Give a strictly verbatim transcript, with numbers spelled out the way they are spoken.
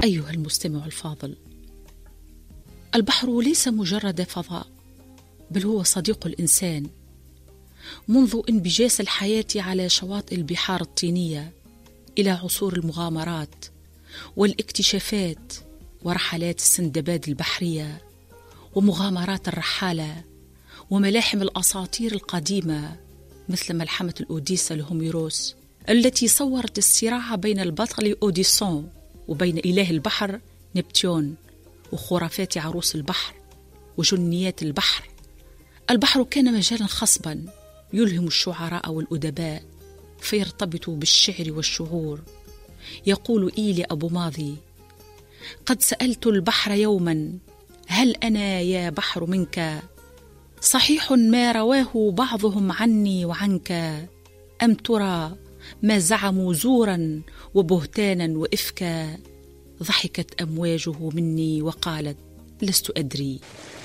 أيها المستمع الفاضل، البحر ليس مجرد فضاء، بل هو صديق الإنسان منذ انبجاس الحياة على شواطئ البحار الطينية إلى عصور المغامرات والاكتشافات ورحلات السندباد البحرية ومغامرات الرحالة وملاحم الأساطير القديمة مثل ملحمة الأوديسا لهوميروس التي صورت الصراع بين البطل أوديسون وبين إله البحر نبتيون وخرافات عروس البحر وجنيات البحر. البحر كان مجالا خصبا يلهم الشعراء والأدباء فيرتبطوا بالشعر والشعور. يقول إيلي أبو ماضي: قد سألت البحر يوما هل أنا يا بحر منك، صحيح ما رواه بعضهم عني وعنك، أم ترى ما زعموا زورا وبهتانا وإفكا. ضحكت أمواجه مني وقالت: لست أدري.